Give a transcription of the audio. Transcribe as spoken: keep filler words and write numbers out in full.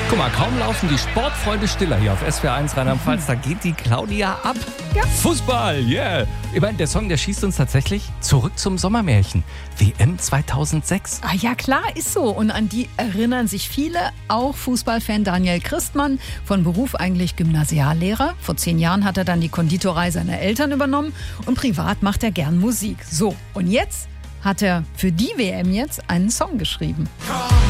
Guck mal, kaum laufen die Sportfreunde stiller hier auf S W R eins Rheinland-Pfalz, da geht die Claudia ab. Ja. Fußball, yeah! Ich meine, der Song, der schießt uns tatsächlich zurück zum Sommermärchen. W M zweitausendsechs. Ah ja, klar, ist so. Und an die erinnern sich viele, auch Fußballfan Daniel Christmann, von Beruf eigentlich Gymnasiallehrer. Vor zehn Jahren hat er dann die Konditorei seiner Eltern übernommen und privat macht er gern Musik. So, und jetzt hat er für die W M jetzt einen Song geschrieben. Komm!